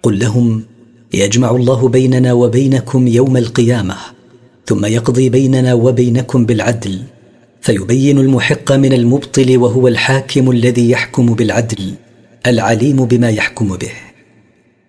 قل لهم: يجمع الله بيننا وبينكم يوم القيامة، ثم يقضي بيننا وبينكم بالعدل، فيبين المحق من المبطل، وهو الحاكم الذي يحكم بالعدل العليم بما يحكم به.